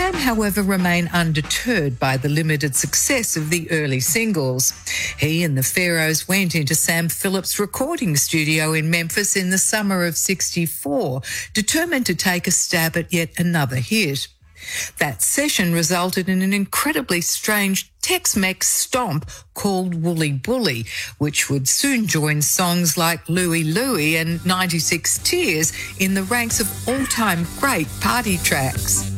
Sam, however, remained undeterred by the limited success of the early singles. He and the Pharaohs went into Sam Phillips' recording studio in Memphis in the summer of '64, determined to take a stab at yet another hit. That session resulted in an incredibly strange Tex-Mex stomp called Wooly Bully, which would soon join songs like Louie Louie and 96 Tears in the ranks of all-time great party tracks.